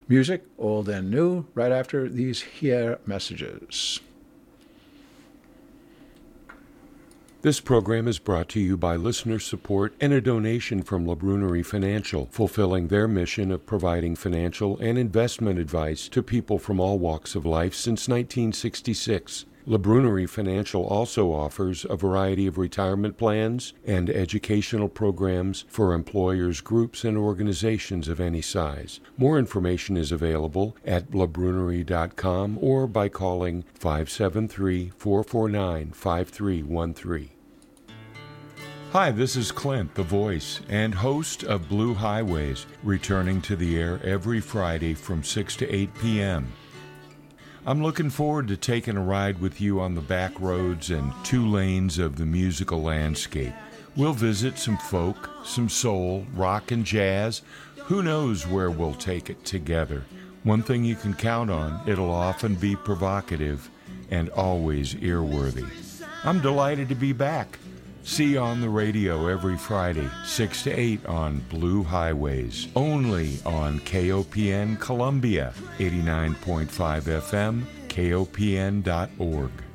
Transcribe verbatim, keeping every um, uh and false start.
music, old and new, right after these here messages. This program is brought to you by listener support and a donation from LeBrunerie Financial, fulfilling their mission of providing financial and investment advice to people from all walks of life since nineteen sixty-six. LeBrunerie Financial also offers a variety of retirement plans and educational programs for employers, groups, and organizations of any size. More information is available at lebrunerie dot com or by calling five seven three, four four nine, five three one three. Hi, this is Clint, the voice and host of Blue Highways, returning to the air every Friday from six to eight p.m. I'm looking forward to taking a ride with you on the back roads and two lanes of the musical landscape. We'll visit some folk, some soul, rock, and jazz. Who knows where we'll take it together? One thing you can count on, it'll often be provocative and always earworthy. I'm delighted to be back. See you on the radio every Friday, six to eight on Blue Highways, only on K O P N Columbia, eighty-nine point five F M, K O P N dot org.